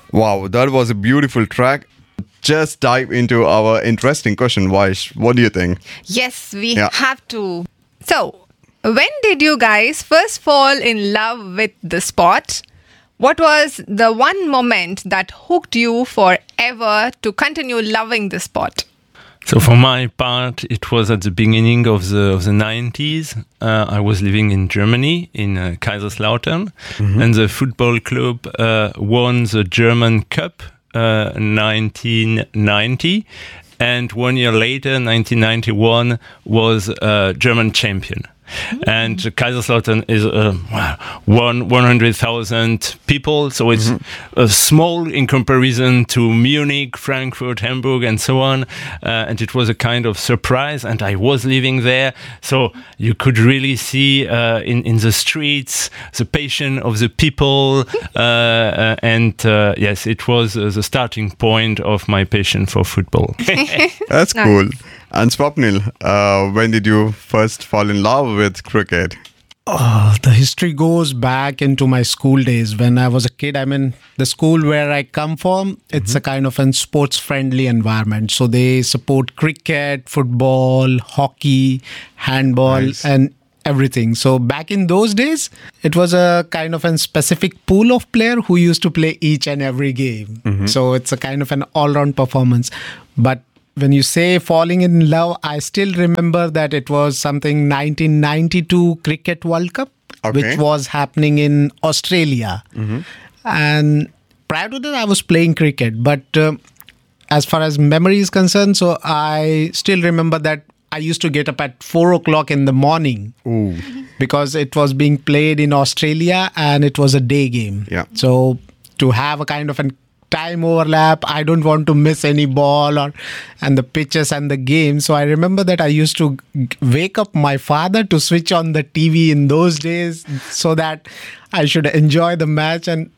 Wow, that was a beautiful track. Just dive into our interesting question, Vaish. What do you think? Yes, we have to. So, when did you guys first fall in love with the sport? What was the one moment that hooked you forever to continue loving the sport? So for my part, it was at the beginning of the 90s. I was living in Germany, in Kaiserslautern, and the football club won the German Cup 1990. And 1 year later, 1991, was German champion. And Kaiserslautern is 100,000 people, so it's small in comparison to Munich, Frankfurt, Hamburg, and so on. And it was a kind of surprise, and I was living there, so you could really see in the streets the passion of the people, and yes, it was the starting point of my passion for football. That's cool. And Swapnil, when did you first fall in love with cricket? The history goes back into my school days when I was a kid. I mean, the school where I come from, it's a kind of a sports-friendly environment. So they support cricket, football, hockey, handball, and everything. So back in those days, it was a kind of a specific pool of players who used to play each and every game. So it's a kind of an all-round performance. But when you say falling in love, I still remember that it was something 1992 Cricket World Cup, which was happening in Australia. And prior to that, I was playing cricket. But as far as memory is concerned, so I still remember that I used to get up at 4 o'clock in the morning because it was being played in Australia and it was a day game. So to have a kind of an time overlap, I don't want to miss any ball and the pitches and the game. So I remember that I used to wake up my father to switch on the TV in those days so that I should enjoy the match. And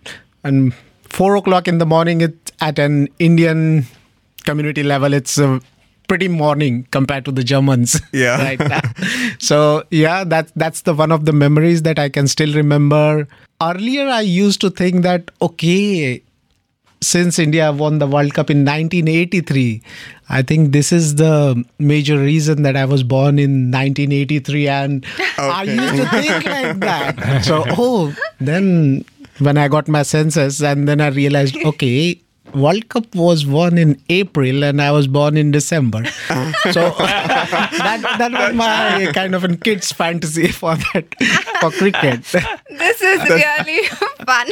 4 o'clock in the morning, at an Indian community level, it's pretty morning compared to the Germans right now. So yeah, that's the one of the memories that I can still remember. Earlier, I used to think that, okay, since India won the World Cup in 1983, I think this is the major reason that I was born in 1983. And I used to think like that. So, then when I got my senses, and then I realized, okay, World Cup was won in April and I was born in December. So that was my kind of a kid's fantasy for cricket. This is really fun.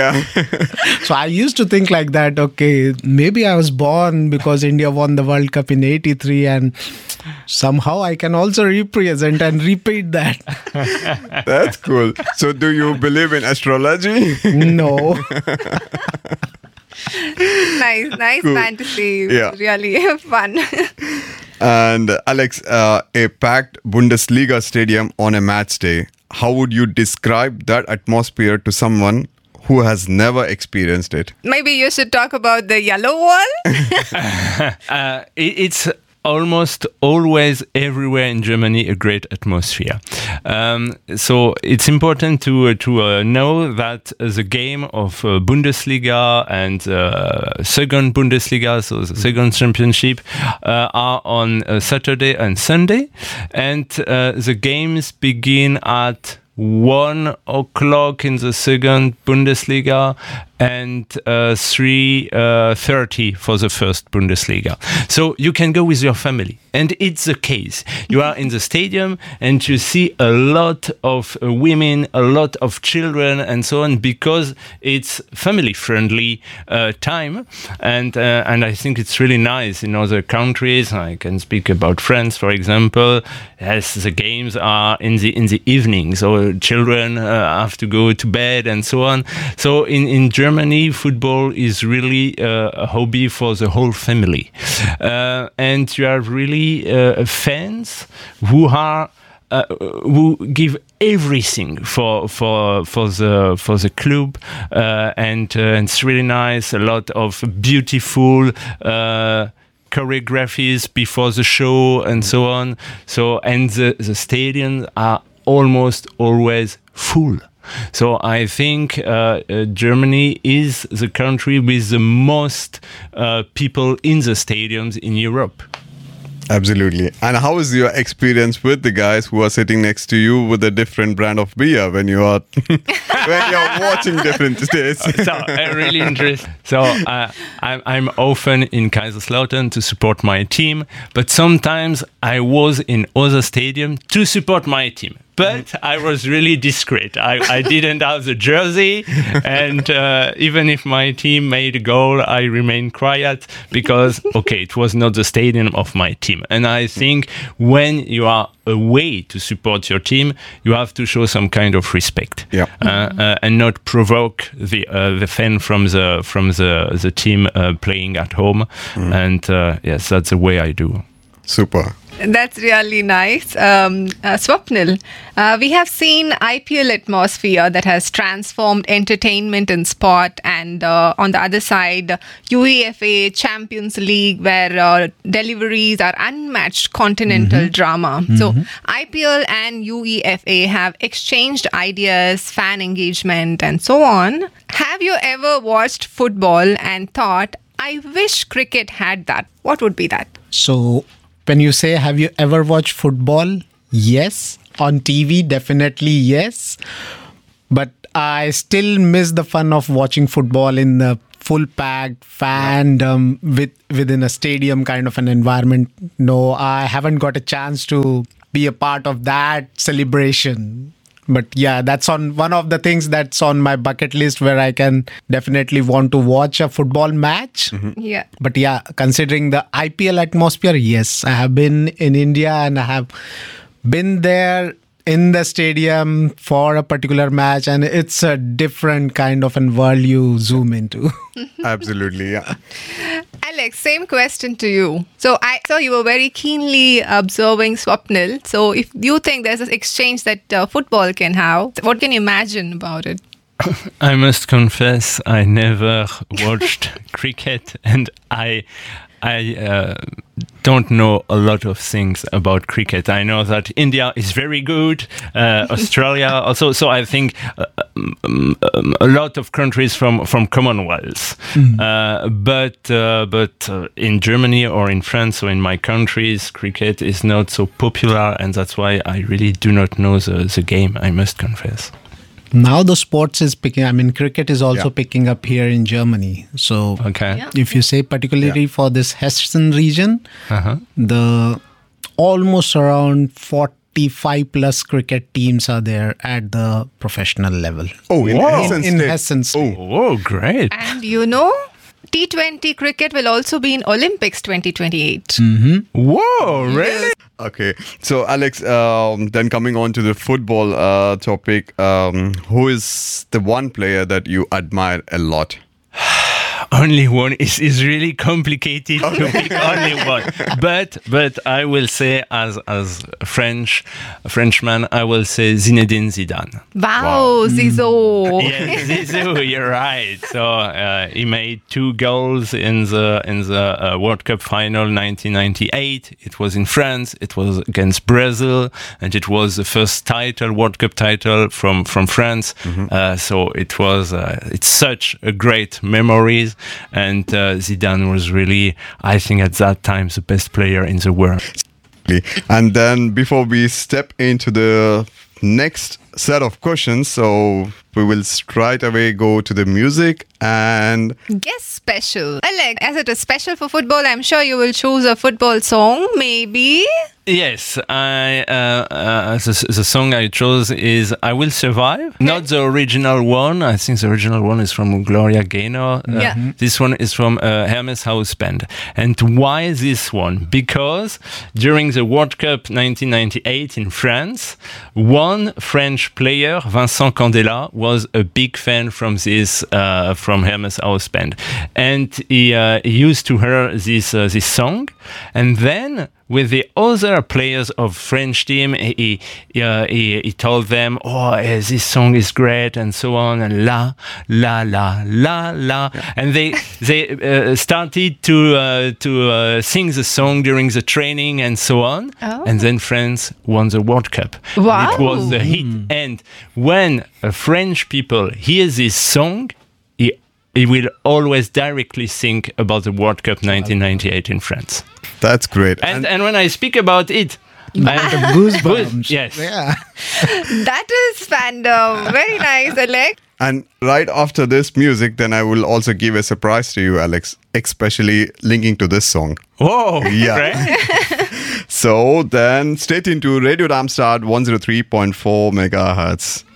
So I used to think like that, okay, maybe I was born because India won the World Cup in 83 and somehow I can also represent and repeat that. That's cool. So do you believe in astrology? No. Nice cool. Fantasy. Really fun. And Alex, a packed Bundesliga stadium on a match day. How would you describe that atmosphere to someone who has never experienced it? Maybe you should talk about the yellow wall. It's almost always everywhere in Germany a great atmosphere. So it's important to know that the game of Bundesliga and second Bundesliga, so the second championship, are on Saturday and Sunday, and the games begin at 1 o'clock in the second Bundesliga and 3:30 for the first Bundesliga. So you can go with your family. And it's the case. You are in the stadium and you see a lot of women, a lot of children and so on, because it's family-friendly time. And I think it's really nice in other countries. I can speak about France, for example. Yes, the games are in the evening, so children have to go to bed and so on. So in Germany, football is really a hobby for the whole family. And you have really fans who give everything for the club, and it's really nice. A lot of beautiful choreographies before the show and so on. So and the stadiums are almost always full. So I think Germany is the country with the most people in the stadiums in Europe. Absolutely. And how is your experience with the guys who are sitting next to you with a different brand of beer when you are when you're watching different states? So really interesting. So I'm often in Kaiserslautern to support my team, but sometimes I was in other stadium to support my team. But I was really discreet. I didn't have the jersey, and even if my team made a goal, I remained quiet because, okay, it was not the stadium of my team. And I think when you are away to support your team, you have to show some kind of respect, and not provoke the fan from the team playing at home. And yes, that's the way I do. Super. That's really nice. Swapnil, we have seen IPL atmosphere that has transformed entertainment and sport, and on the other side, UEFA Champions League, where deliveries are unmatched continental drama. So IPL and UEFA have exchanged ideas, fan engagement, and so on. Have you ever watched football and thought, I wish cricket had that? What would be that? So when you say, have you ever watched football? Yes. On TV, definitely yes. But I still miss the fun of watching football in the full packed fandom within a stadium kind of an environment. No, I haven't got a chance to be a part of that celebration. But yeah, that's on one of the things that's on my bucket list, where I can definitely want to watch a football match. Yeah. But yeah, considering the IPL atmosphere, yes, I have been in India and I have been there in the stadium for a particular match, and it's a different kind of a world you zoom into. Absolutely, yeah. Alex, same question to you. So I saw you were very keenly observing Swapnil. So if you think there's an exchange that football can have, what can you imagine about it? I must confess, I never watched cricket, and I don't know a lot of things about cricket. I know that India is very good, Australia also. So I think a lot of countries from Commonwealth. But in Germany or in France or in my countries, cricket is not so popular, and that's why I really do not know the game, I must confess. Now the sports is picking. I mean, cricket is also picking up here in Germany. So if you say particularly for this Hessen region, the almost around 45 plus cricket teams are there at the professional level. Oh, in Hessen State. Oh, great. And you know, T20 cricket will also be in Olympics 2028. Whoa, really? Okay, so Alex, then coming on to the football topic, who is the one player that you admire a lot? Only one is really complicated to pick only one. But I will say as a Frenchman, I will say Zinedine Zidane. Wow. Zizou. Yes, Zizou, you're right. So he made 2 goals in the World Cup final 1998. It was in France. It was against Brazil, and it was the first World Cup title from France. So it was it's such a great memories. And Zidane was really, I think at that time, the best player in the world. And then before we step into the next set of questions, so we will straight away go to the music and guest special. Alex, as it is special for football, I'm sure you will choose a football song, maybe. Yes, the song I chose is "I Will Survive." Not the original one. I think the original one is from Gloria Gaynor. This one is from Hermes House Band. And why this one? Because during the World Cup 1998 in France, one French player, Vincent Candela, was a big fan from this from Hermes House Band, and he used to hear this song, and then with the other players of French team, he told them, "Oh, this song is great," and so on, and la la la la la, and they started to sing the song during the training and so on, and then France won the World Cup. Wow. It was the hit, and when French people hear this song, he will always directly think about the World Cup 1998 in France. That's great. And when I speak about it, I have goosebumps. Yes. Yeah. That is fandom. Very nice, Alex. And right after this music, then I will also give a surprise to you, Alex, especially linking to this song. Whoa! Yeah. Right? So then stay tuned to Radio Darmstadt 103.4 megahertz.